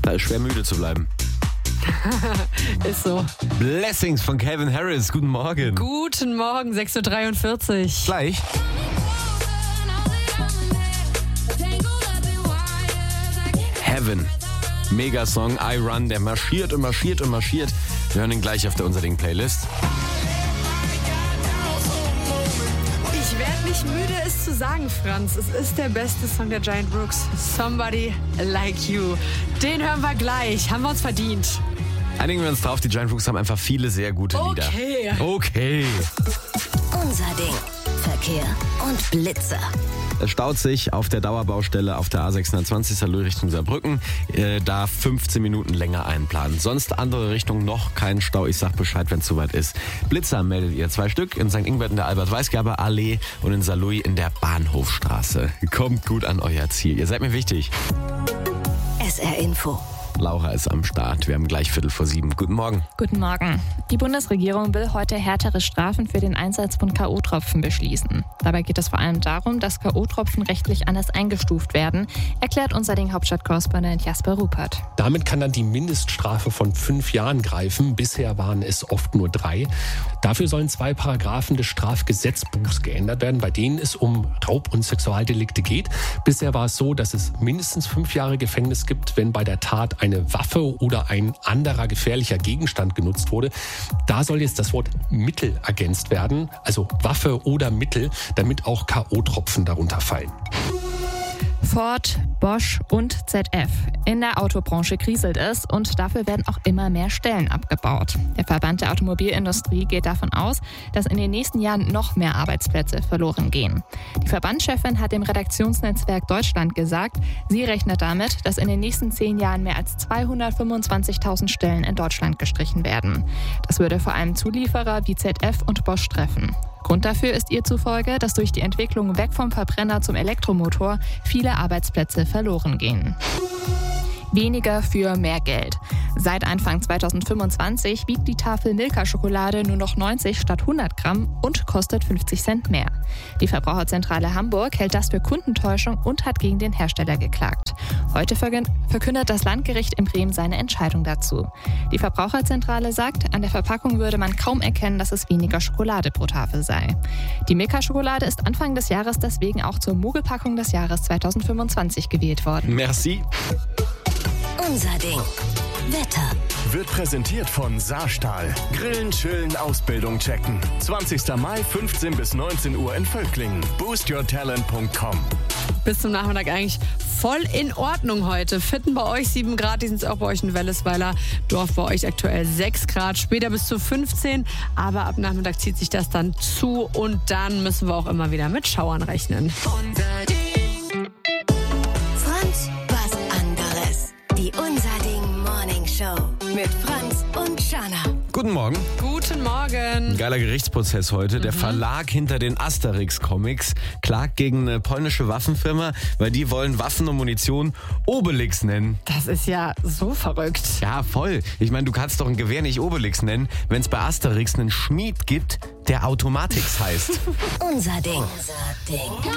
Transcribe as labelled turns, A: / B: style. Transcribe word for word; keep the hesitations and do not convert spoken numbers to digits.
A: Da ist schwer müde zu bleiben.
B: Ist so.
A: Blessings von Calvin Harris. Guten Morgen.
B: Guten Morgen, sechs Uhr dreiundvierzig.
A: Gleich. Heaven. Megasong, I Run, der marschiert und marschiert und marschiert. Wir hören ihn gleich auf der Unser Ding-Playlist.
B: Ich werde nicht müde, es zu sagen, Franz. Es ist der beste Song der Giant Rooks. Somebody Like You. Den hören wir gleich. Haben wir uns verdient.
A: Einigen wir uns drauf, die Giant Rooks haben einfach viele sehr gute Lieder.
B: Okay.
A: Okay.
C: Unser Ding. Verkehr und Blitzer.
A: Es staut sich auf der Dauerbaustelle auf der A sechshundertzwanzig Saarlouis Richtung Saarbrücken. Äh, da fünfzehn Minuten länger einplanen. Sonst andere Richtung noch kein Stau. Ich sag Bescheid, wenn es soweit ist. Blitzer meldet ihr zwei Stück in Sankt Ingbert in der Albert-Weisgerber-Allee und in Saarlouis in der Bahnhofstraße. Kommt gut an euer Ziel. Ihr seid mir wichtig.
C: S R Info.
A: Laura ist am Start. Wir haben gleich Viertel vor sieben. Guten Morgen.
D: Guten Morgen. Die Bundesregierung will heute härtere Strafen für den Einsatz von K O-Tropfen beschließen. Dabei geht es vor allem darum, dass K O-Tropfen rechtlich anders eingestuft werden, erklärt unser Ding-Hauptstadt-Korrespondent Jasper Rupert.
E: Damit kann dann die Mindeststrafe von fünf Jahren greifen. Bisher waren es oft nur drei. Dafür sollen zwei Paragraphen des Strafgesetzbuchs geändert werden, bei denen es um Raub- und Sexualdelikte geht. Bisher war es so, dass es mindestens fünf Jahre Gefängnis gibt, wenn bei der Tat eine Waffe oder ein anderer gefährlicher Gegenstand genutzt wurde. Da soll jetzt das Wort Mittel ergänzt werden, also Waffe oder Mittel, damit auch K O-Tropfen darunter fallen.
D: Ford, Bosch und Z F. In der Autobranche kriselt es und dafür werden auch immer mehr Stellen abgebaut. Der Verband der Automobilindustrie geht davon aus, dass in den nächsten Jahren noch mehr Arbeitsplätze verloren gehen. Die Verbandschefin hat dem Redaktionsnetzwerk Deutschland gesagt, sie rechnet damit, dass in den nächsten zehn Jahren mehr als zweihundertfünfundzwanzigtausend Stellen in Deutschland gestrichen werden. Das würde vor allem Zulieferer wie Z F und Bosch treffen. Grund dafür ist ihr zufolge, dass durch die Entwicklung weg vom Verbrenner zum Elektromotor viele Arbeitsplätze verloren gehen. Weniger für mehr Geld. Seit Anfang zweitausendfünfundzwanzig wiegt die Tafel Milka-Schokolade nur noch neunzig statt hundert Gramm und kostet fünfzig Cent mehr. Die Verbraucherzentrale Hamburg hält das für Kundentäuschung und hat gegen den Hersteller geklagt. Heute verkündet das Landgericht in Bremen seine Entscheidung dazu. Die Verbraucherzentrale sagt, an der Verpackung würde man kaum erkennen, dass es weniger Schokolade pro Tafel sei. Die Milka-Schokolade ist Anfang des Jahres deswegen auch zur Mogelpackung des Jahres zweitausendfünfundzwanzig gewählt worden.
A: Merci.
C: Unser Ding. Wetter.
F: Wird präsentiert von Saarstahl. Grillen, chillen, Ausbildung checken. zwanzigster Mai, fünfzehn bis neunzehn Uhr in Völklingen. boost your talent punkt com.
B: Bis zum Nachmittag eigentlich voll in Ordnung heute. Fitten bei euch sieben Grad, die sind es auch bei euch in Wellesweiler. Dorf bei euch aktuell sechs Grad, später bis zu fünfzehn. Aber ab Nachmittag zieht sich das dann zu und dann müssen wir auch immer wieder mit Schauern rechnen.
C: Unser Ding. Franz, was anderes. Die Unser Ding Morning Show mit Franz und Shana.
A: Guten Morgen.
B: Guten Morgen.
A: Ein geiler Gerichtsprozess heute. Der Verlag hinter den Asterix-Comics klagt gegen eine polnische Waffenfirma, weil die wollen Waffen und Munition Obelix nennen.
B: Das ist ja so verrückt.
A: Ja, voll. Ich meine, du kannst doch ein Gewehr nicht Obelix nennen, wenn es bei Asterix einen Schmied gibt, der Automatix heißt.
C: Unser Ding. Unser Ding.